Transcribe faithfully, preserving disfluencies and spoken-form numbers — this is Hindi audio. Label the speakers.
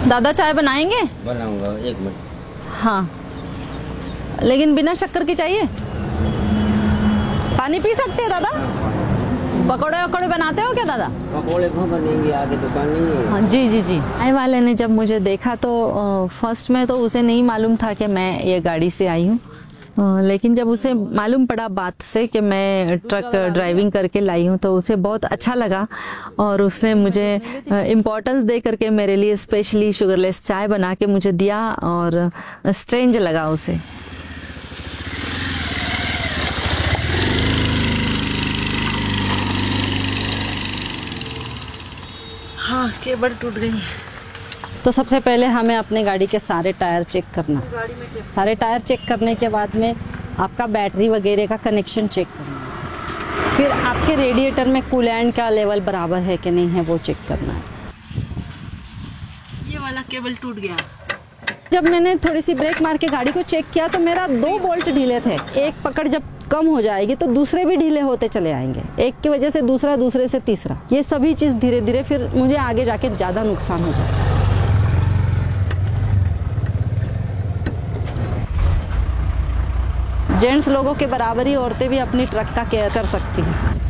Speaker 1: दादा चाय बनाएंगे?
Speaker 2: बनाऊंगा, एक मिनट।
Speaker 1: हाँ, लेकिन बिना शक्कर की चाहिए। पानी पी सकते हैं दादा? पकौड़े वकौड़े बनाते हो क्या दादा?
Speaker 2: पकौड़े कहाँ बनेंगे, आगे दुकान नहीं है।
Speaker 1: हाँ, जी जी जी। चाय वाले ने जब मुझे देखा तो फर्स्ट में तो उसे नहीं मालूम था कि मैं ये गाड़ी से आई हूँ, लेकिन जब उसे मालूम पड़ा बात से कि मैं ट्रक ड्राइविंग करके लाई हूँ तो उसे बहुत अच्छा लगा और उसने मुझे इम्पोर्टेंस दे करके मेरे लिए स्पेशली शुगरलेस चाय बना के मुझे दिया और स्ट्रेंज लगा उसे। हाँ, केबल टूट गई। तो सबसे पहले हमें अपने गाड़ी के सारे टायर चेक करना। सारे टायर चेक करने के बाद में आपका बैटरी वगैरह का कनेक्शन चेक करना। फिर आपके रेडिएटर में कूलेंट का लेवल बराबर है कि नहीं है वो चेक करना है। ये वाला केबल टूट गया। जब मैंने थोड़ी सी ब्रेक मार के गाड़ी को चेक किया तो मेरा दो बोल्ट ढीले थे। एक पकड़ जब कम हो जाएगी तो दूसरे भी ढीले होते चले आएंगे, एक की वजह से दूसरा, दूसरे से तीसरा। ये सभी चीज़ धीरे धीरे फिर मुझे आगे जाके ज़्यादा नुकसान हो जाएगा। जेंट्स लोगों के बराबर ही औरतें भी अपनी ट्रक का केयर कर सकती हैं।